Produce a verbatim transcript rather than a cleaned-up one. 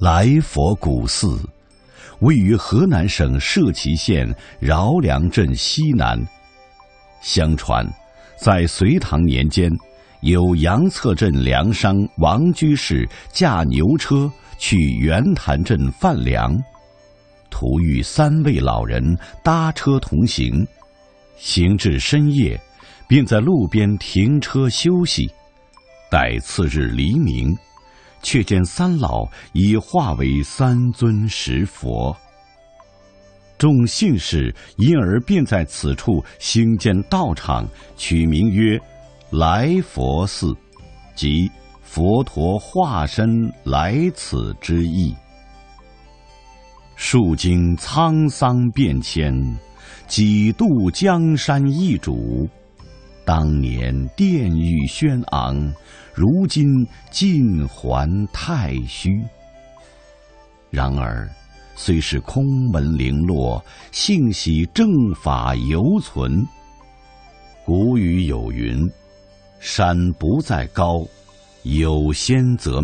来佛古寺位于河南省社旗县饶梁镇西南。相传，在隋唐年间，有杨策镇粮商王居士驾牛车去袁潭镇贩粮，途遇三位老人搭车同行，行至深夜，便在路边停车休息。待次日黎明，却见三老已化为三尊石佛。众信士因而便在此处兴建道场，取名曰来佛寺，即佛陀化身来此之意。数经沧桑变迁，几度江山易主。当年殿宇轩昂，如今尽还太虚。然而，虽是空门零落，幸喜正法犹存。古语有云：山不在高，有仙则